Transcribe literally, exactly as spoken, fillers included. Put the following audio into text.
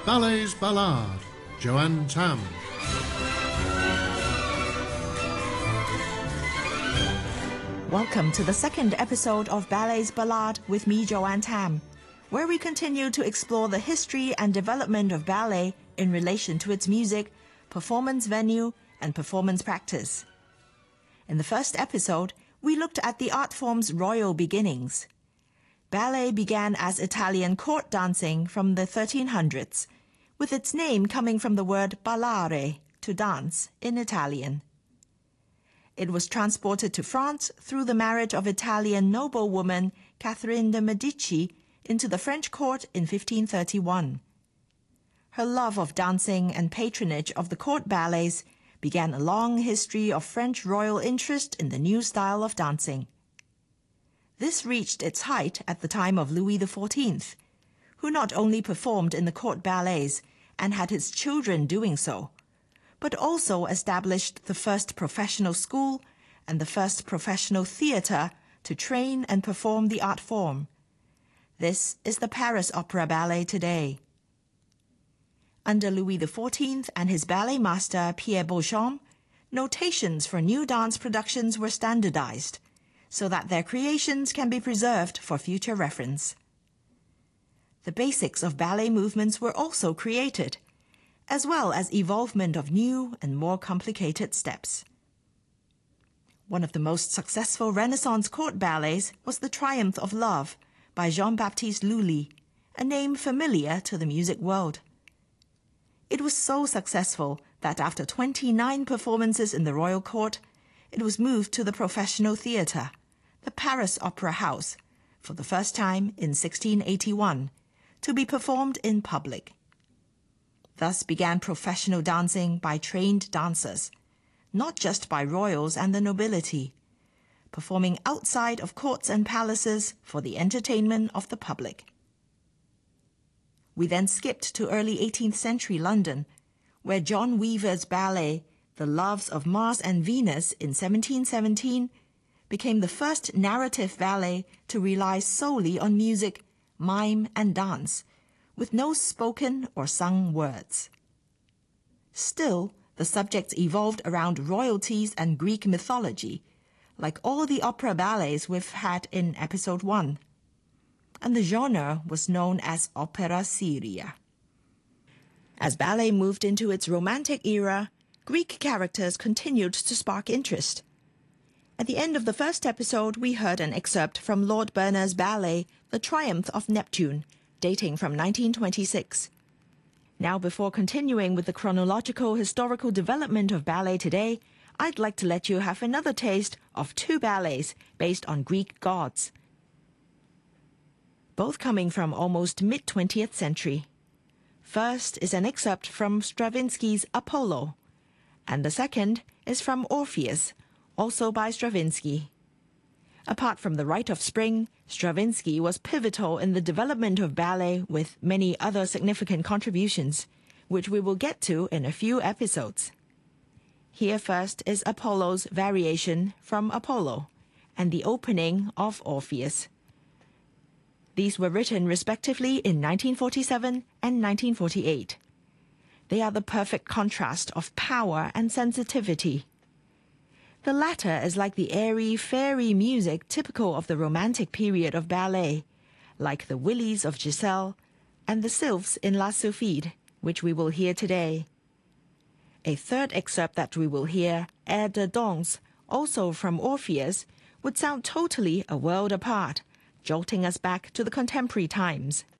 Ballet's Ballade, Joanne Tam. Welcome to the second episode of Ballet's Ballade with me, Joanne Tam, where we continue to explore the history and development of ballet in relation to its music, performance venue, and performance practice. In the first episode, we looked at the art form's royal beginnings. Ballet began as Italian court dancing from the thirteen hundreds, with its name coming from the word ballare, to dance, in Italian. It was transported to France through the marriage of Italian noblewoman Catherine de' Medici into the French court in fifteen thirty-one. Her love of dancing and patronage of the court ballets began a long history of French royal interest in the new style of dancing. This reached its height at the time of Louis the fourteenth, who not only performed in the court ballets and had his children doing so, but also established the first professional school and the first professional theatre to train and perform the art form. This is the Paris Opera Ballet today. Under Louis the fourteenth and his ballet master Pierre Beauchamp, notations for new dance productions were standardized, so that their creations can be preserved for future reference. The basics of ballet movements were also created, as well as evolvement of new and more complicated steps. One of the most successful Renaissance court ballets was The Triumph of Love by Jean-Baptiste Lully, a name familiar to the music world. It was so successful that after twenty-nine performances in the royal court, it was moved to the professional theatre, the Paris Opera House, for the first time in sixteen eighty-one, to be performed in public. Thus began professional dancing by trained dancers, not just by royals and the nobility, performing outside of courts and palaces for the entertainment of the public. We then skipped to early eighteenth century London, where John Weaver's ballet, The Loves of Mars and Venus in seventeen seventeen, became the first narrative ballet to rely solely on music, mime, and dance, with no spoken or sung words. Still, the subjects evolved around royalties and Greek mythology, like all the opera ballets we've had in episode one. And the genre was known as opera seria. As ballet moved into its Romantic era, Greek characters continued to spark interest. At the end of the first episode, we heard an excerpt from Lord Berner's ballet, The Triumph of Neptune, dating from nineteen twenty-six. Now, before continuing with the chronological historical development of ballet today, I'd like to let you have another taste of two ballets based on Greek gods, both coming from almost mid-twentieth century. First is an excerpt from Stravinsky's Apollo, and the second is from Orpheus, also by Stravinsky. Apart from The Rite of Spring, Stravinsky was pivotal in the development of ballet with many other significant contributions, which we will get to in a few episodes. Here first is Apollo's variation from Apollo and the opening of Orpheus. These were written respectively in nineteen forty-seven and nineteen forty-eight. They are the perfect contrast of power and sensitivity. The latter is like the airy, fairy music typical of the Romantic period of ballet, like the Willies of Giselle and the Sylphs in La Sylphide, which we will hear today. A third excerpt that we will hear, Air de Danse, also from Orpheus, would sound totally a world apart, jolting us back to the contemporary times.